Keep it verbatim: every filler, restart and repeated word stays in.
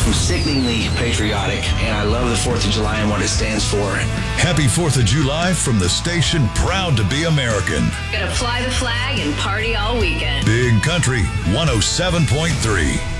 I'm sickeningly patriotic, and I love the fourth of July and what it stands for. Happy fourth of July from the station proud to be American. Gonna fly the flag and party all weekend. Big Country one oh seven point three.